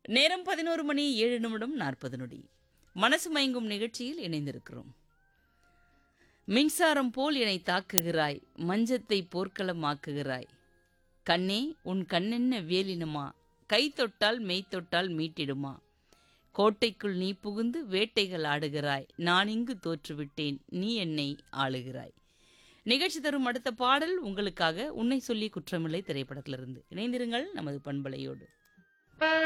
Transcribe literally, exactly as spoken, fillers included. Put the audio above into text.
நேரம் பதினோரு மணி ஏழு நிமிடம் நாற்பது நொடி. மனசு மயங்கும் நிகழ்ச்சியில் இணைந்திருக்கிறோம். மின்சாரம் போல் என்னை தாக்குகிறாய், மஞ்சத்தை போர்க்களம் ஆக்குகிறாய். கண்ணே உன் கண்ணென்ன வேலினமா, கை தொட்டால் மெய் தொட்டால் மீட்டிடுமா. கோட்டைக்குள் நீ புகுந்து வேட்டைகள் ஆடுகிறாய், நான் இங்கு தோற்றுவிட்டேன், நீ என்னை ஆளுகிறாய். நிகழ்ச்சி தரும் அடுத்த பாடல் உங்களுக்காக உன்னை சொல்லி குற்றமில்லை திரைப்படத்திலிருந்து. இணைந்திருங்கள் நமது பண்பலையோடு.